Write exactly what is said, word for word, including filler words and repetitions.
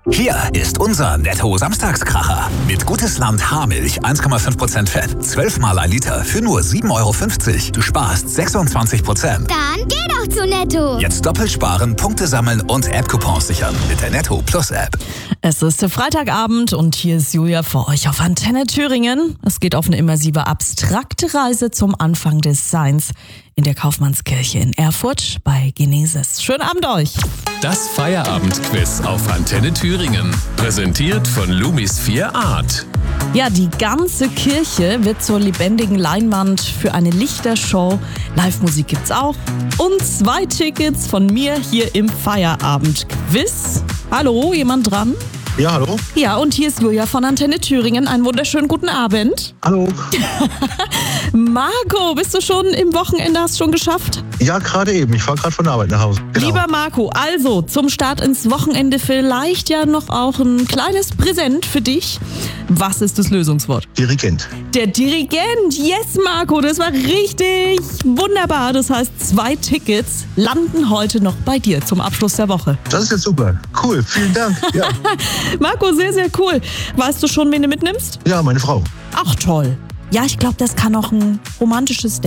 Hier ist unser Netto-Samstagskracher. Mit Gutes Land Haarmilch, eins Komma fünf Prozent Fett, zwölf Mal ein Liter für nur sieben Euro fünfzig. Du sparst sechsundzwanzig Prozent. Dann geh doch zu Netto. Jetzt doppelt sparen, Punkte sammeln und App-Coupons sichern mit der Netto Plus App. Es ist Freitagabend und hier ist Julia für euch auf Antenne Thüringen. Es geht auf eine immersive, abstrakte Reise zum Anfang des Seins in der Kaufmannskirche in Erfurt bei Genesis. Schönen Abend euch! Das Feierabendquiz auf Antenne Thüringen. Präsentiert von Lumis vier Art. Ja, die ganze Kirche wird zur lebendigen Leinwand für eine Lichtershow. Live-Musik gibt's auch. Und zwei Tickets von mir hier im Feierabendquiz. Hallo, jemand dran? Ja, hallo. Ja, und hier ist Julia von Antenne Thüringen. Einen wunderschönen guten Abend. Hallo. Marco, bist du schon im Wochenende, hast du schon geschafft? Ja, gerade eben. Ich fahre gerade von der Arbeit nach Hause. Genau. Lieber Marco, also zum Start ins Wochenende vielleicht ja noch auch ein kleines Präsent für dich. Was ist das Lösungswort? Dirigent. Der Dirigent. Yes, Marco, das war richtig wunderbar. Das heißt, zwei Tickets landen heute noch bei dir zum Abschluss der Woche. Das ist jetzt super. Cool, vielen Dank. Ja, Marco, sehr, sehr cool. Weißt du schon, wen du mitnimmst? ja meine Frau. Ach toll. Ja, ich glaube, das kann auch ein romantisches